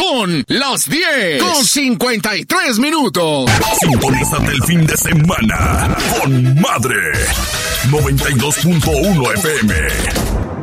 Son las 10:53. Sintonízate el fin de semana con Madre 92.1 FM.